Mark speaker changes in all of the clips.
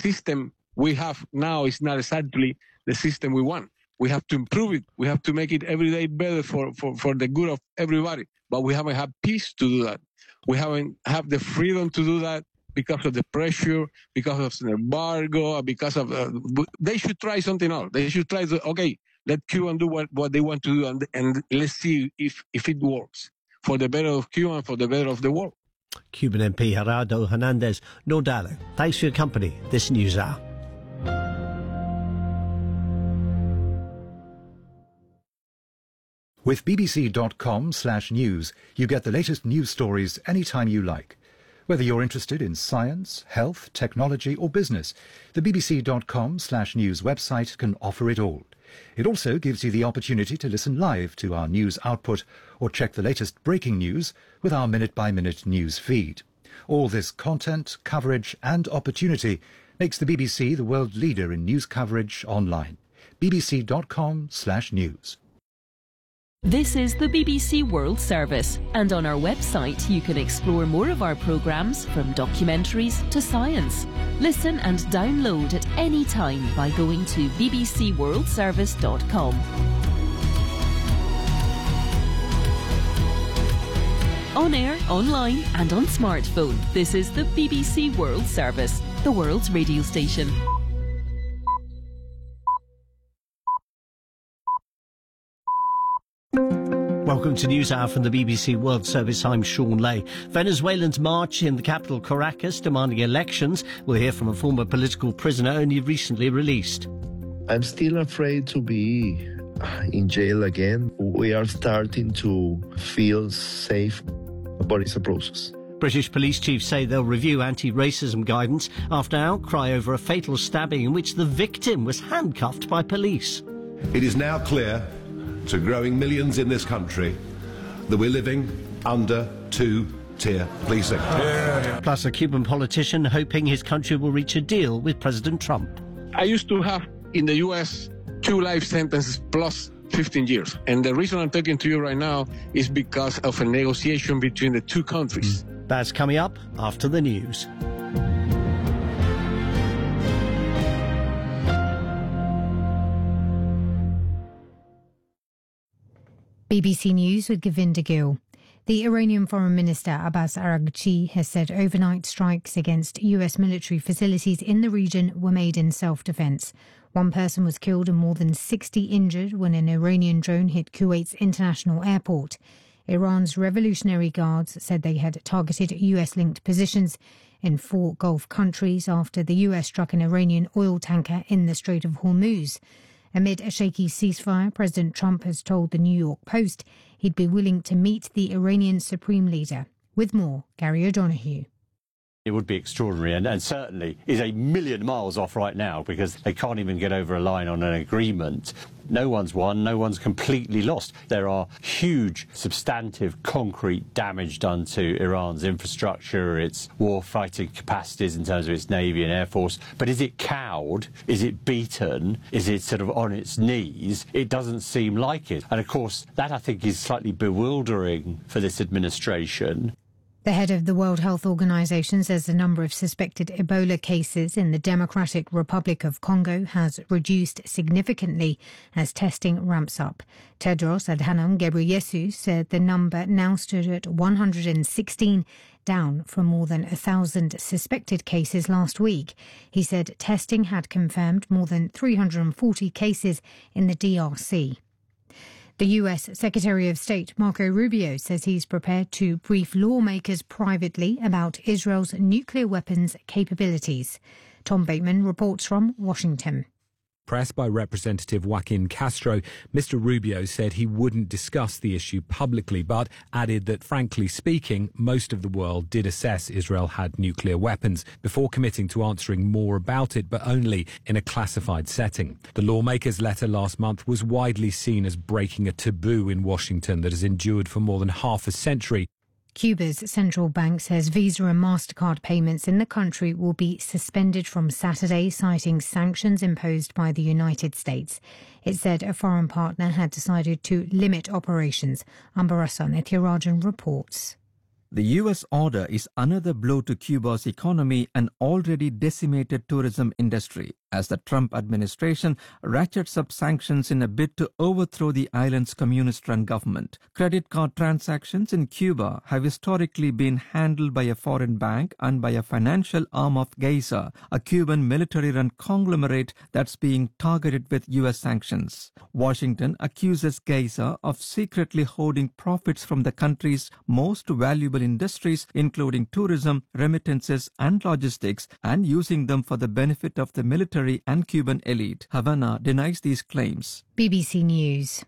Speaker 1: system we have now is not exactly the system we want. We have to improve it. We have to make it every day better for the good of everybody. But we haven't had peace to do that. We haven't had the freedom to do that because of the pressure, because of the embargo, because of... they should try something else. They should try to, okay, let Cuba do what they want to do, and let's see if it works for the better of Cuba and for the better of the world.
Speaker 2: Cuban MP Gerardo Hernandez Nordalo. Thanks for your company this news hour.
Speaker 3: With bbc.com/news, you get the latest news stories anytime you like. Whether you're interested in science, health, technology or business, the bbc.com/news website can offer it all. It also gives you the opportunity to listen live to our news output or check the latest breaking news with our minute-by-minute news feed. All this content, coverage and opportunity makes the BBC the world leader in news coverage online. bbc.com/news.
Speaker 4: This is the BBC World Service, and on our website you can explore more of our programmes, from documentaries to science. Listen and download at any time by going to bbcworldservice.com. On air, online and on smartphone, this is the BBC World Service, the world's radio station.
Speaker 2: Welcome to News Hour from the BBC World Service. I'm Sean Lay. Venezuelans march in the capital Caracas demanding elections. We'll hear from a former political prisoner only recently released.
Speaker 5: I'm still afraid to be in jail again. We are starting to feel safe, but it's a process.
Speaker 2: British police chiefs say they'll review anti-racism guidance after outcry over a fatal stabbing in which the victim was handcuffed by police.
Speaker 6: It is now clear to growing millions in this country that we're living under two-tier policing.
Speaker 2: Plus a Cuban politician hoping his country will reach a deal with President Trump.
Speaker 1: I used to have in the U.S. 2 life sentences plus 15 years. And the reason I'm talking to you right now is because of a negotiation between the two countries.
Speaker 2: That's coming up after the news.
Speaker 7: BBC News with Govinda Gill. The Iranian Foreign Minister Abbas Araghchi has said overnight strikes against US military facilities in the region were made in self-defense. 1 person was killed and more than 60 injured when an Iranian drone hit Kuwait's international airport. Iran's Revolutionary Guards said they had targeted US-linked positions in 4 Gulf countries after the US struck an Iranian oil tanker in the Strait of Hormuz. Amid a shaky ceasefire, President Trump has told the New York Post he'd be willing to meet the Iranian supreme leader. With more, Gary O'Donoghue.
Speaker 8: It would be extraordinary and certainly is a million miles off right now because they can't even get over a line on an agreement. No one's won, no one's completely lost. There are huge, substantive, concrete damage done to Iran's infrastructure, its war-fighting capacities in terms of its navy and air force. But is it cowed? Is it beaten? Is it sort of on its knees? It doesn't seem like it. And of course, that I think is slightly bewildering for this administration.
Speaker 7: The head of the World Health Organization says the number of suspected Ebola cases in the Democratic Republic of Congo has reduced significantly as testing ramps up. Tedros Adhanom Ghebreyesus said the number now stood at 116, down from more than 1,000 suspected cases last week. He said testing had confirmed more than 340 cases in the DRC. The US Secretary of State Marco Rubio says he's prepared to brief lawmakers privately about Israel's nuclear weapons capabilities. Tom Bateman reports from Washington.
Speaker 9: Pressed by Representative Joaquin Castro, Mr. Rubio said he wouldn't discuss the issue publicly, but added that, frankly speaking, most of the world did assess Israel had nuclear weapons before committing to answering more about it, but only in a classified setting. The lawmaker's letter last month was widely seen as breaking a taboo in Washington that has endured for more than half a century.
Speaker 7: Cuba's central bank says Visa and MasterCard payments in the country will be suspended from Saturday, citing sanctions imposed by the United States. It said a foreign partner had decided to limit operations. Ambarasa Nithyanarajan reports.
Speaker 10: The US order is another blow to Cuba's economy and already decimated tourism industry as the Trump administration ratchets up sanctions in a bid to overthrow the island's communist-run government. Credit card transactions in Cuba have historically been handled by a foreign bank and by a financial arm of Geisa, a Cuban military-run conglomerate that's being targeted with US sanctions. Washington accuses Geisa of secretly hoarding profits from the country's most valuable industries, including tourism, remittances and logistics, and using them for the benefit of the military and Cuban elite. Havana denies these claims.
Speaker 7: BBC News.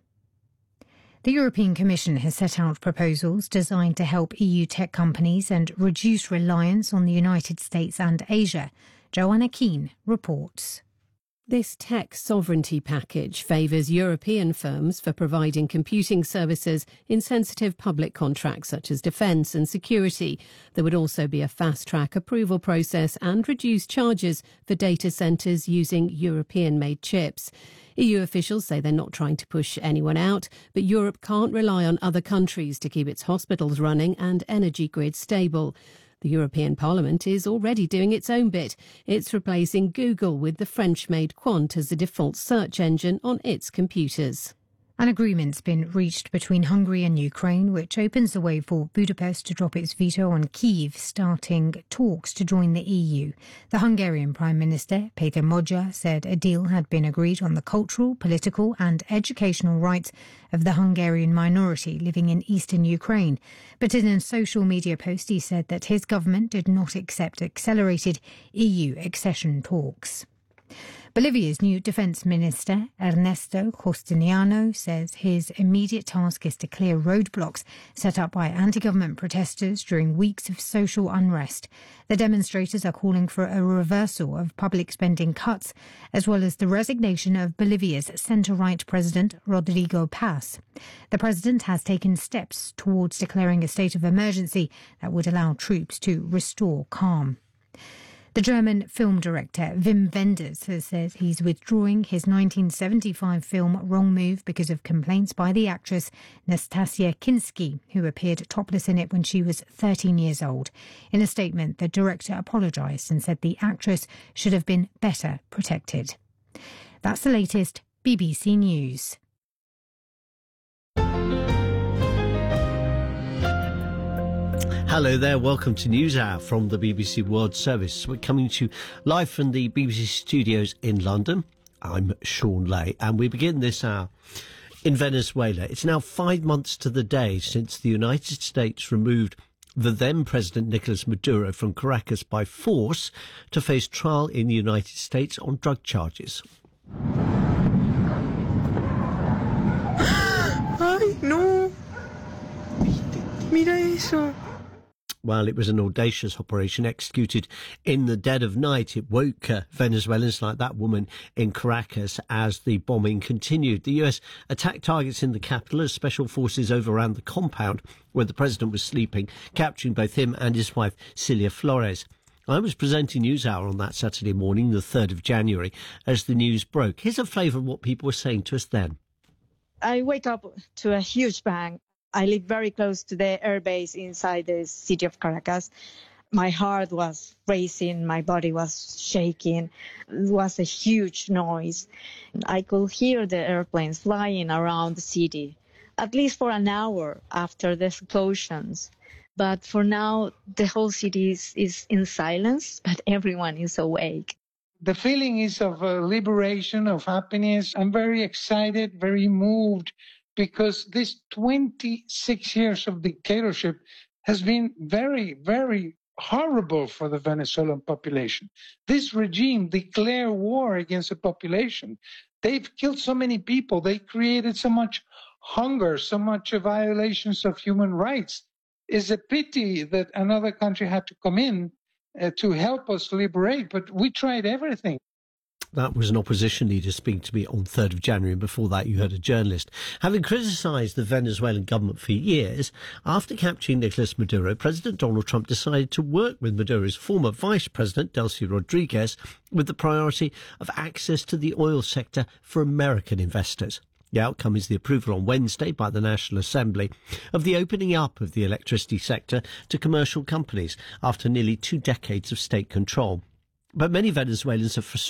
Speaker 7: The European Commission has set out proposals designed to help EU tech companies and reduce reliance on the United States and Asia. Joanna Keane reports.
Speaker 11: This tech sovereignty package favours European firms for providing computing services in sensitive public contracts such as defence and security. There would also be a fast-track approval process and reduced charges for data centres using European-made chips. EU officials say they're not trying to push anyone out, but Europe can't rely on other countries to keep its hospitals running and energy grid stable. The European Parliament is already doing its own bit. It's replacing Google with the French-made Quant as the default search engine on its computers.
Speaker 7: An agreement's been reached between Hungary and Ukraine, which opens the way for Budapest to drop its veto on Kyiv, starting talks to join the EU. The Hungarian Prime Minister, Péter Magyar, said a deal had been agreed on the cultural, political and educational rights of the Hungarian minority living in eastern Ukraine. But in a social media post, he said that his government did not accept accelerated EU accession talks. Bolivia's new defence minister, Ernesto Justiniano, says his immediate task is to clear roadblocks set up by anti-government protesters during weeks of social unrest. The demonstrators are calling for a reversal of public spending cuts, as well as the resignation of Bolivia's centre-right president, Rodrigo Paz. The president has taken steps towards declaring a state of emergency that would allow troops to restore calm. The German film director Wim Wenders has said he's withdrawing his 1975 film Wrong Move because of complaints by the actress Nastasia Kinski, who appeared topless in it when she was 13 years old. In a statement, the director apologised and said the actress should have been better protected. That's the latest BBC News.
Speaker 2: Hello there, welcome to News Hour from the BBC World Service. We're coming to you live from the BBC studios in London. I'm Sean Lay, and we begin this hour in Venezuela. It's now 5 months to the day since the United States removed the then President Nicolas Maduro from Caracas by force to face trial in the United States on drug charges.
Speaker 12: Ay, no. Mira eso.
Speaker 2: Well, it was an audacious operation executed in the dead of night. It woke Venezuelans like that woman in Caracas as the bombing continued. The US attacked targets in the capital as special forces overran the compound where the president was sleeping, capturing both him and his wife, Celia Flores. I was presenting NewsHour on that Saturday morning, the 3rd of January, as the news broke. Here's a flavour of what people were saying to us then.
Speaker 13: I wake up to a huge bang. I live very close to the airbase inside the city of Caracas. My heart was racing, my body was shaking. It was a huge noise. I could hear the airplanes flying around the city, at least for an hour after the explosions. But for now, the whole city is in silence, but everyone is awake.
Speaker 14: The feeling is of liberation, of happiness. I'm very excited, very moved, because this 26 years of dictatorship has been very, very horrible for the Venezuelan population. This regime declared war against the population. They've killed so many people. They created so much hunger, so much violations of human rights. It's a pity that another country had to come in to help us liberate, but we tried everything.
Speaker 2: That was an opposition leader speaking to me on 3rd of January, and before that you heard a journalist. Having criticised the Venezuelan government for years, after capturing Nicolas Maduro, President Donald Trump decided to work with Maduro's former vice president, Delcy Rodriguez, with the priority of access to the oil sector for American investors. The outcome is the approval on Wednesday by the National Assembly of the opening up of the electricity sector to commercial companies after nearly 2 decades of state control. But many Venezuelans are frustrated